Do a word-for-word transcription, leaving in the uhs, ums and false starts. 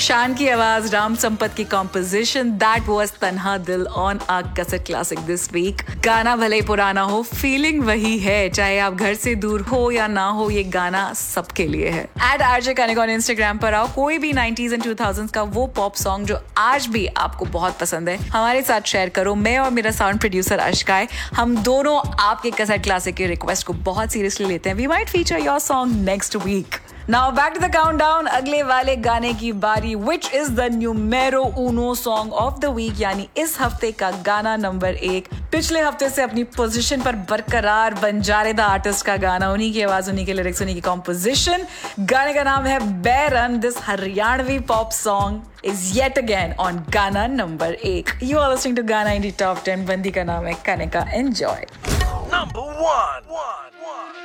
शान की आवाज, राम संपत की कॉम्पोजिशन, दैट वाज तन्हा दिल on uh cassette classic this week. गाना भले पुराना हो, फीलिंग वही है, चाहे आप घर से दूर हो या ना हो, ये गाना सबके लिए है। Eight RJ Kanika on Instagram पर आओ, कोई भी नाइंटीज़ एंड टू थाउज़ेंड्स का वो पॉप सॉन्ग जो आज भी आपको बहुत पसंद है हमारे साथ शेयर करो। मैं और मेरा साउंड प्रोड्यूसर अश्काय, हम दोनों आपके कैसेट क्लासिक की रिक्वेस्ट को बहुत सीरियसली लेते हैं। We might feature your song next week. Now back to the countdown, अगले वाले गाने की बारी। Which is the numero Uno song of the week, यानी इस हफ्ते का गाना नंबर एक। पिछले हफ्ते से अपनी पोजीशन पर बरकरार बंजारे द आर्टिस्ट का गाना, उन्हीं की आवाज, उन्हीं के लिरिक्स, उन्हीं की कॉम्पोजिशन। गाने का नाम है बैरन। This Haryanvi pop song is yet again on गाना नंबर एक। यू आर लिसनिंग टू गाना इंडी टॉप टेन। बंदी का नाम है Kanika. Enjoy. Number one. one.